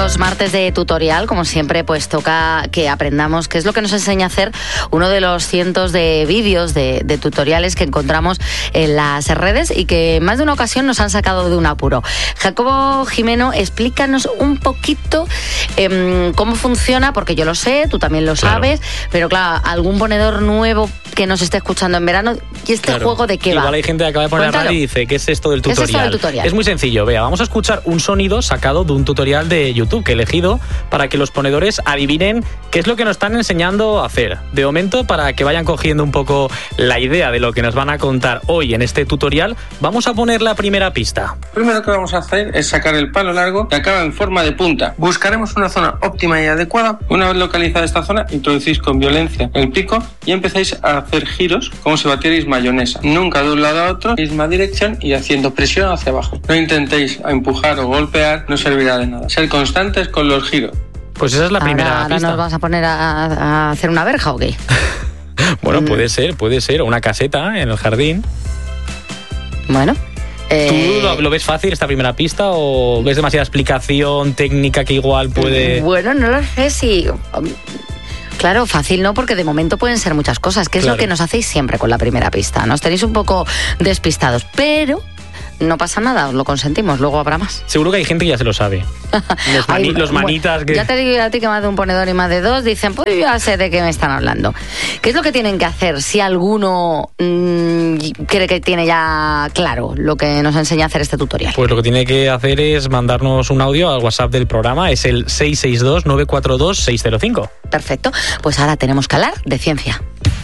los martes de tutorial, como siempre, pues toca que aprendamos qué es lo que nos enseña a hacer uno de los cientos de vídeos de tutoriales que encontramos en las redes y que más de una ocasión nos han sacado de un apuro. Jacobo Jimeno, explícanos un poquito cómo funciona, porque yo lo sé, tú también lo sabes, pero claro, algún ponedor nuevo que nos esté escuchando en verano, ¿y este juego de qué va? Igual hay gente que acaba de poner la radio y dice, ¿qué es esto del tutorial? ¿Qué es esto del tutorial? Es muy sencillo, vea, vamos a escuchar un sonido sacado de un tutorial de YouTube que he elegido para que los ponedores adivinen qué es lo que nos están enseñando a hacer. De momento, para que vayan cogiendo un poco la idea de lo que nos van a contar hoy en este tutorial, vamos a poner la primera pista. Lo primero que vamos a hacer es sacar el palo largo que acaba en forma de punta. Buscaremos una zona óptima y adecuada. Una vez localizada esta zona, introducís con violencia el pico y empezáis a hacer giros como si batierais mayonesa. Nunca de un lado a otro, misma dirección y haciendo presión hacia abajo. No intentéis empujar o golpear, no servirá de nada. Ser constantes con los giros. Pues esa es la primera pista. ¿Ahora nos vas a poner a hacer una verja o qué? Bueno, puede ser, o una caseta en el jardín. Bueno. ¿Tú lo ves fácil esta primera pista o ves demasiada explicación técnica que igual puede...? Bueno, no lo sé si... Claro, fácil no, porque de momento pueden ser muchas cosas, que es lo que nos hacéis siempre con la primera pista. Nos tenéis un poco despistados, pero no pasa nada, os lo consentimos, luego habrá más. Seguro que hay gente que ya se lo sabe. Los manitas bueno, que... Ya te digo a ti que más de un ponedor y más de dos dicen, pues yo ya sé de qué me están hablando. ¿Qué es lo que tienen que hacer si alguno cree que tiene ya claro lo que nos enseña a hacer este tutorial? Pues lo que tiene que hacer es mandarnos un audio al WhatsApp del programa, es el 662-942-605. Perfecto, pues ahora tenemos que hablar de ciencia.